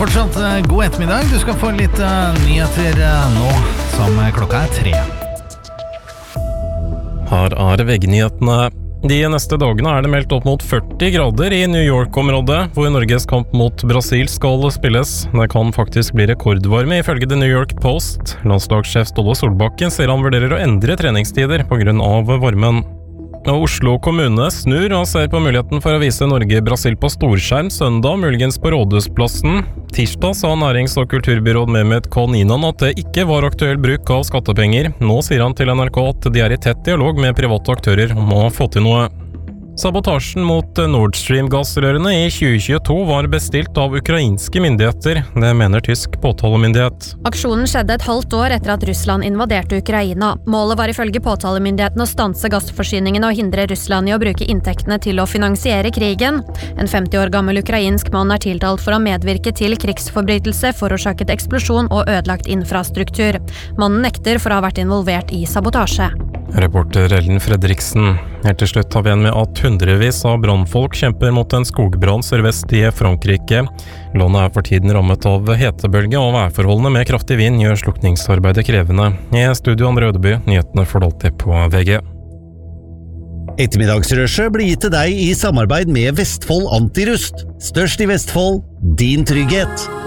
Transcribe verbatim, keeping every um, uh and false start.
Fortsatt eh, god ettermiddag. Du skal få litt eh, nyheter eh, nå som klokka er tre. Her er V G-nyhetene. De neste dagene er det meldt opp mot førti grader i New York-området, hvor Norges kamp mot Brasil skal spilles. Det kan faktisk bli rekordvarme ifølge The New York Post. Landslagssjef Ståle Solbakken sier han vurderer å endre treningstider på grunn av varmen. Og Oslo kommune snur og ser på muligheten for å vise Norge-Brasil på storskjerm søndag, muligens på Rådhusplassen. Tirsdag sa nærings- og kulturbyråd Mehmet Koninan at det ikke var aktuell bruk av skattepenger. Nå sier han til N R K at de er i tett dialog med private aktører om å få til noe. Sabotasjen mot Nord Stream-gassrørene i tjue tjueto var bestilt av ukrainske myndigheter, det mener tysk påtalemyndighet. Aksjonen skjedde et halvt år etter at Russland invaderte Ukraina. Målet var ifølge påtalemyndigheten å stanse gassforsyningen og hindre Russland i å bruke inntektene til å finansiere krigen. En femti år gammel ukrainsk mann er tiltalt for å medvirke til krigsforbrytelse, forårsaket eksplosjon og ødelagt infrastruktur. Mannen nekter for å ha vært involvert i sabotasje. Reporter Ellen Fredriksen. Helt til slutt har vi en med at hundrevis av brannfolk kjemper mot en skogbrann sørvest i Frankrike. Landet er for tiden rammet av hetebølge, og værforholdene med kraftig vind gjør slukningsarbeidet krevende. I studio Andre Ødeby, nyhetene får du alltid på V G. Ettermiddagsrushet blir gitt til deg i samarbeid med Vestfold Antirust. Størst i Vestfold, din trygghet.